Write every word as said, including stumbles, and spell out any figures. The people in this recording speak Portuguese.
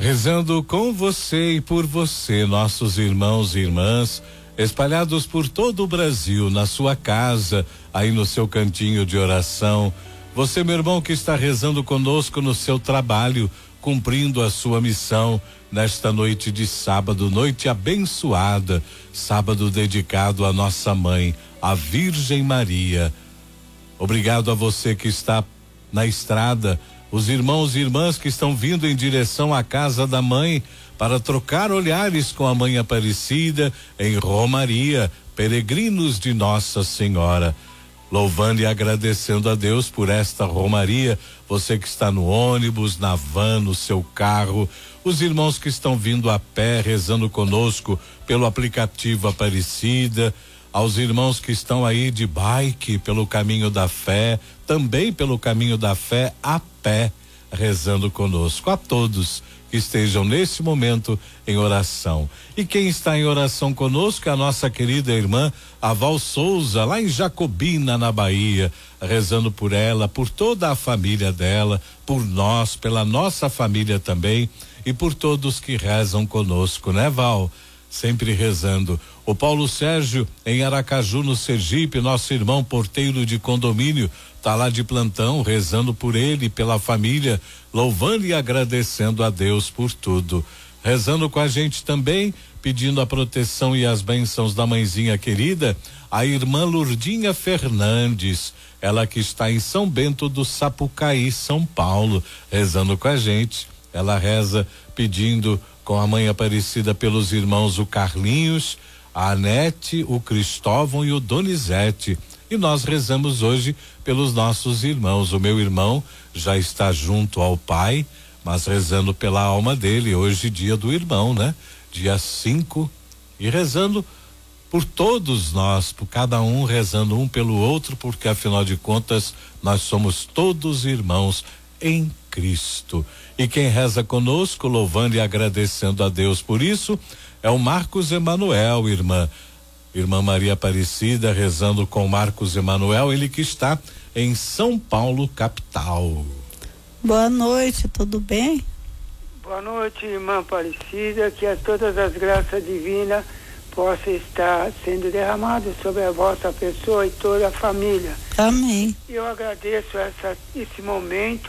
Rezando com você e por você, nossos irmãos e irmãs, espalhados por todo o Brasil, na sua casa, aí no seu cantinho de oração. Você, meu irmão, que está rezando conosco no seu trabalho, cumprindo a sua missão nesta noite de sábado, noite abençoada, sábado dedicado à nossa mãe, a Virgem Maria. Obrigado a você que está na estrada, os irmãos e irmãs que estão vindo em direção à casa da mãe para trocar olhares com a mãe Aparecida em Romaria, peregrinos de Nossa Senhora. Louvando e agradecendo a Deus por esta romaria, você que está no ônibus, na van, no seu carro, os irmãos que estão vindo a pé, rezando conosco pelo aplicativo Aparecida, aos irmãos que estão aí de bike pelo caminho da fé, também pelo caminho da fé a pé, rezando conosco, a todos que estejam nesse momento em oração. E quem está em oração conosco é a nossa querida irmã a Val Souza, lá em Jacobina, na Bahia, rezando por ela, por toda a família dela, por nós, pela nossa família também e por todos que rezam conosco, né, Val? Sempre rezando. O Paulo Sérgio em Aracaju, no Sergipe, nosso irmão porteiro de condomínio, tá lá de plantão, rezando por ele, pela família, louvando e agradecendo a Deus por tudo. Rezando com a gente também, pedindo a proteção e as bênçãos da mãezinha querida, a irmã Lurdinha Fernandes, ela que está em São Bento do Sapucaí, São Paulo, rezando com a gente. Ela reza pedindo com a mãe Aparecida pelos irmãos o Carlinhos, a Anete, o Cristóvão e o Donizete. E nós rezamos hoje pelos nossos irmãos. O meu irmão já está junto ao Pai, mas rezando pela alma dele. Hoje, dia do irmão, né? Dia cinco. E rezando por todos nós, por cada um, rezando um pelo outro, porque afinal de contas nós somos todos irmãos em Cristo. E quem reza conosco, louvando e agradecendo a Deus por isso, é o Marcos Emanuel, irmã. Irmã Maria Aparecida rezando com Marcos Emanuel, ele que está em São Paulo, capital. Boa noite, tudo bem? Boa noite, irmã Aparecida, que a todas as graças divinas possam estar sendo derramadas sobre a vossa pessoa e toda a família. Amém. Eu agradeço essa, esse momento